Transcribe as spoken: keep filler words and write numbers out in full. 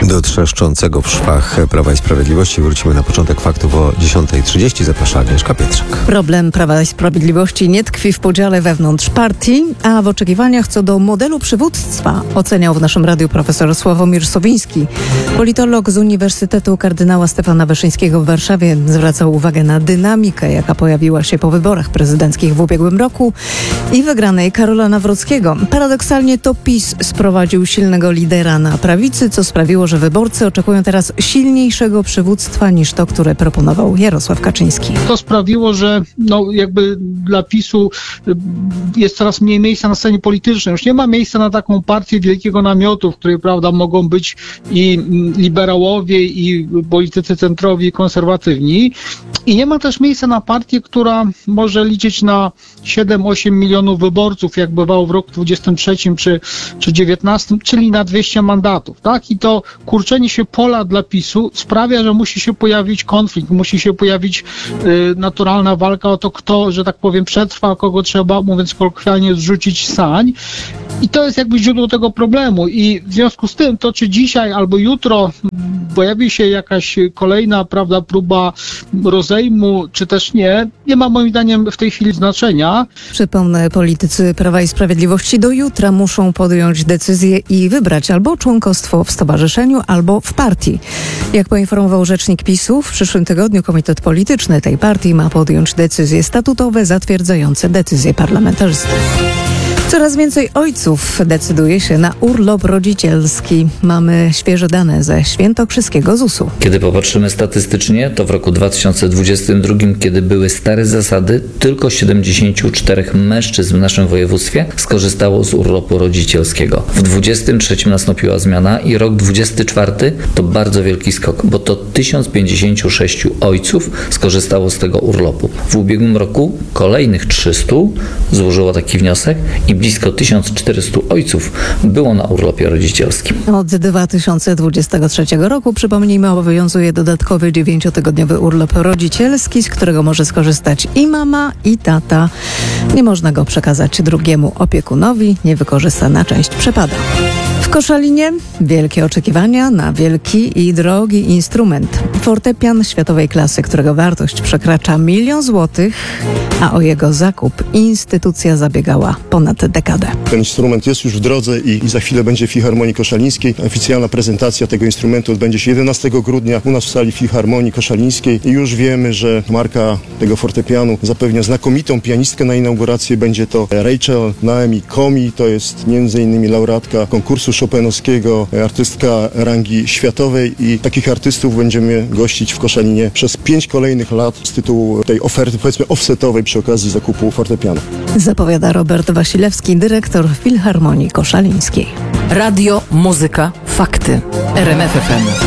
Do trzeszczącego w szwach Prawa i Sprawiedliwości wrócimy na początek faktów o dziesiąta trzydzieści. Zaprasza Agnieszka Pietrzak. Problem Prawa i Sprawiedliwości nie tkwi w podziale wewnątrz partii, a w oczekiwaniach co do modelu przywództwa oceniał w naszym radiu profesor Sławomir Sowiński. Politolog z Uniwersytetu Kardynała Stefana Wyszyńskiego w Warszawie zwracał uwagę na dynamikę, jaka pojawiła się po wyborach prezydenckich w ubiegłym roku i wygranej Karola Nawrockiego. Paradoksalnie to PiS sprowadził silnego lidera na prawicy, co sprawiło, że wyborcy oczekują teraz silniejszego przywództwa niż to, które proponował Jarosław Kaczyński. To sprawiło, że no, jakby dla PiSu jest coraz mniej miejsca na scenie politycznej. Już nie ma miejsca na taką partię wielkiego namiotu, w której, prawda, mogą być i liberałowie, i politycy centrowi, i konserwatywni. I nie ma też miejsca na partię, która może liczyć na siedem osiem milionów wyborców, jak bywało w roku dwudziestym trzecim czy, czy dziewiętnastym, czyli na dwieście mandatów, tak? I to kurczenie się pola dla PiSu sprawia, że musi się pojawić konflikt, musi się pojawić y, naturalna walka o to, kto, że tak powiem, przetrwa, kogo trzeba, mówiąc kolokwialnie, zrzucić sań. I to jest jakby źródło tego problemu. I w związku z tym, to czy dzisiaj albo jutro pojawi się jakaś kolejna, prawda, próba rozejmu, czy też nie, nie ma moim zdaniem w tej chwili znaczenia. Przypomnę, politycy Prawa i Sprawiedliwości do jutra muszą podjąć decyzję i wybrać albo członkostwo w stowarzyszeniu, albo w partii. Jak poinformował rzecznik PiSu, w przyszłym tygodniu komitet polityczny tej partii ma podjąć decyzje statutowe zatwierdzające decyzje parlamentarzystów. Coraz więcej ojców decyduje się na urlop rodzicielski. Mamy świeże dane ze świętokrzyskiego zusu. Kiedy popatrzymy statystycznie, to w roku dwa tysiące dwudziestym drugim, kiedy były stare zasady, tylko siedemdziesięciu czterech mężczyzn w naszym województwie skorzystało z urlopu rodzicielskiego. W dwudziestym trzecim nastąpiła zmiana i rok dwudziesty czwarty to bardzo wielki skok, bo to tysiąc pięćdziesięciu sześciu ojców skorzystało z tego urlopu. W ubiegłym roku kolejnych trzystu złożyło taki wniosek i blisko tysiąc czterystu ojców było na urlopie rodzicielskim. Od dwa tysiące dwudziestego trzeciego roku, przypomnijmy, obowiązuje dodatkowy dziewięciotygodniowy urlop rodzicielski, z którego może skorzystać i mama, i tata. Nie można go przekazać drugiemu opiekunowi, niewykorzystana część przepada. W Koszalinie wielkie oczekiwania na wielki i drogi instrument. Fortepian światowej klasy, którego wartość przekracza milion złotych, a o jego zakup instytucja zabiegała ponad dekadę. Ten instrument jest już w drodze i, i za chwilę będzie w Filharmonii Koszalińskiej. Oficjalna prezentacja tego instrumentu odbędzie się jedenastego grudnia u nas w sali Filharmonii Koszalińskiej. I już wiemy, że marka tego fortepianu zapewnia znakomitą pianistkę na inaugurację. Będzie to Rachel Naomi Comi. To jest między innymi laureatka konkursu chopinowskiego, artystka rangi światowej i takich artystów będziemy gościć w Koszalinie przez pięć kolejnych lat z tytułu tej oferty, powiedzmy, offsetowej przy okazji zakupu fortepianu. Zapowiada Robert Wasilewski, dyrektor Filharmonii Koszalińskiej. Radio, muzyka, fakty. R M F F M.